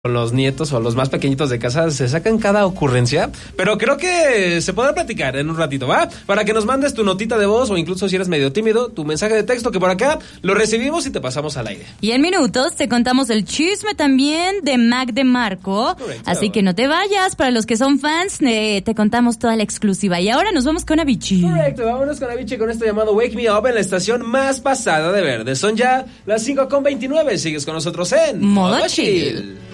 los nietos o los más pequeñitos de casa se sacan cada ocurrencia, pero creo que se podrá platicar en un ratito, ¿va? Para que nos mandes tu notita de voz o incluso si eres medio tímido, tu mensaje de texto que por acá lo recibimos y te pasamos al aire. Y en minutos te contamos el chisme también de Mac DeMarco, Correcto. Así que no te vayas, para los que son fans te contamos toda la exclusiva. Y ahora nos vamos con Avicii. Correcto, vámonos con Avicii con esto llamado Wake Me Up en la estación más pasada de verde. Son ya las 5:29, sigues con nosotros en Modo Chill.